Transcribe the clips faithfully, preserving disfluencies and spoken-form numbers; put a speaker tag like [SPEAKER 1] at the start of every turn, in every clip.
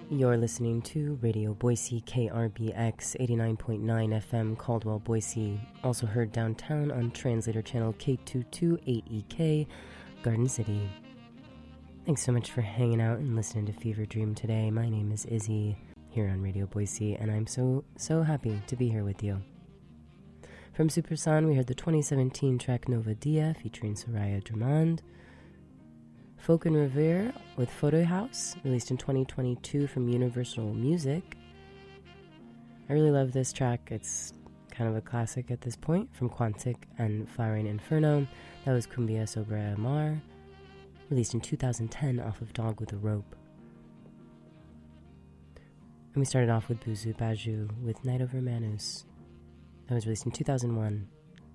[SPEAKER 1] You're listening to Radio Boise, K R B X eighty-nine point nine F M, Caldwell, Boise. Also heard downtown on Translator Channel K two twenty-eight E K, Garden City. Thanks so much for hanging out and listening to Fever Dream today. My name is Izzy, here on Radio Boise, and I'm so, so happy to be here with you. From Super Son, we heard the twenty seventeen track Nova Dia featuring Soraya Drummond. Folk and Revere with Photo House, released in twenty twenty-two from Universal Music. I really love this track. It's kind of a classic at this point, from Quantic and Flowering Inferno. That was Cumbia Sobre el Mar, released in two thousand ten off of Dog with a Rope. And we started off with Buzu Baju with Night Over Manus. That was released in two thousand one.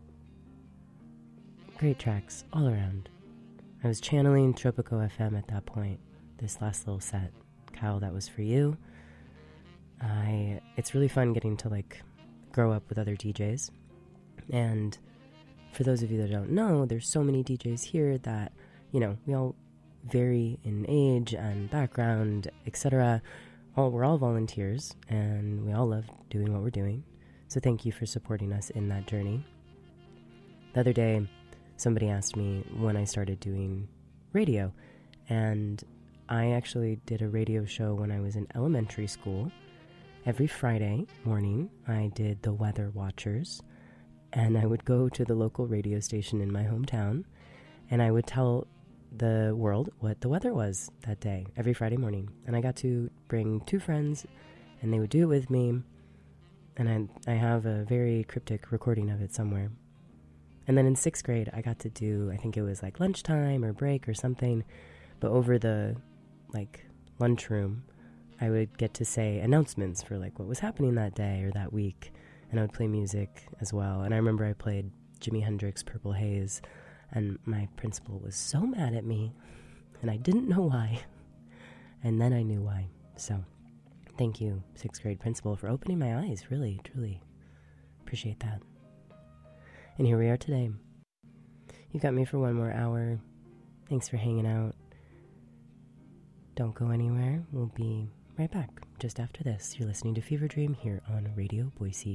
[SPEAKER 1] Great tracks all around. I was channeling Tropico F M at that point, this last little set. Kyle, that was for you. I. It's really fun getting to, like, grow up with other D Js. And for those of you that don't know, there's so many D Js here that, you know, we all vary in age and background, et cetera. All, we're all volunteers, and we all love doing what we're doing. So thank you for supporting us in that journey. The other day, somebody asked me when I started doing radio, and I actually did a radio show when I was in elementary school. Every Friday morning, I did the Weather Watchers, and I would go to the local radio station in my hometown, and I would tell the world what the weather was that day, every Friday morning. And I got to bring two friends, and they would do it with me, and I, I have a very cryptic recording of it somewhere. And then in sixth grade, I got to do, I think it was like lunchtime or break or something, but over the, like, lunchroom, I would get to say announcements for, like, what was happening that day or that week, and I would play music as well. And I remember I played Jimi Hendrix, Purple Haze, and my principal was so mad at me, and I didn't know why, and then I knew why. So thank you, sixth grade principal, for opening my eyes, really, truly. Appreciate that. And here we are today. You got me for one more hour. Thanks for hanging out. Don't go anywhere. We'll be right back just after this. You're listening to Fever Dream here on Radio Boise.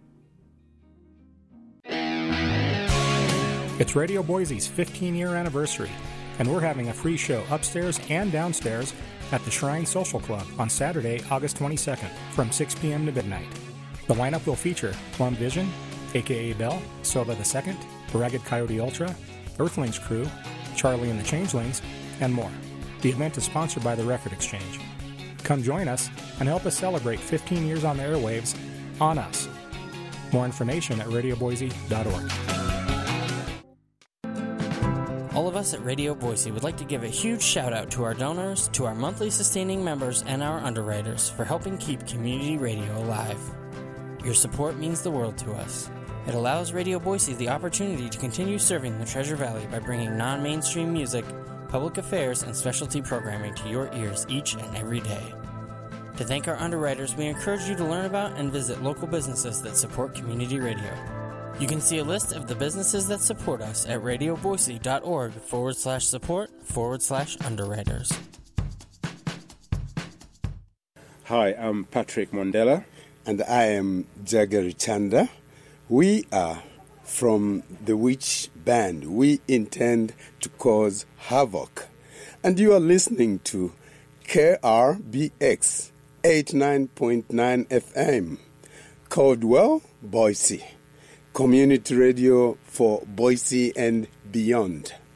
[SPEAKER 2] It's Radio Boise's fifteen-year anniversary, and we're having a free show upstairs and downstairs at the Shrine Social Club on Saturday, August twenty-second, from six p.m. to midnight. The lineup will feature Plum Vision, a k a. Bell, Silva the Second, Ragged Coyote Ultra, Earthlings Crew, Charlie and the Changelings, and more. The event is sponsored by the Record Exchange. Come join us and help us celebrate fifteen years on the airwaves on us. More information at radio boise dot org.
[SPEAKER 3] All of us at Radio Boise would like to give a huge shout out to our donors, to our monthly sustaining members, and our underwriters for helping keep community radio alive. Your support means the world to us. It allows Radio Boise the opportunity to continue serving the Treasure Valley by bringing non-mainstream music, public affairs, and specialty programming to your ears each and every day. To thank our underwriters, we encourage you to learn about and visit local businesses that support community radio. You can see a list of the businesses that support us at radio boise dot org forward slash support forward slash underwriters.
[SPEAKER 4] Hi, I'm Patrick Mondela.
[SPEAKER 5] And I am Jagger Chanda. We are from the Witch Band. We intend to cause havoc. And you are listening to K R B X eighty-nine point nine F M, Caldwell, Boise. Community radio for Boise and beyond.